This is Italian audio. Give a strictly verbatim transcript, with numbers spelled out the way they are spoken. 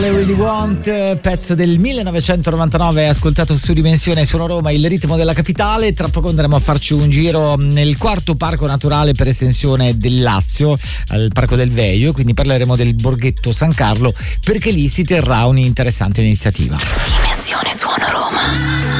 Really Want, pezzo del millenovecentonovantanove, ascoltato su Dimensione Suono Roma, il ritmo della capitale. Tra poco andremo a farci un giro nel quarto parco naturale per estensione del Lazio, al Parco del Veio, quindi parleremo del Borghetto San Carlo, perché lì si terrà un'interessante iniziativa. Dimensione Suono Roma.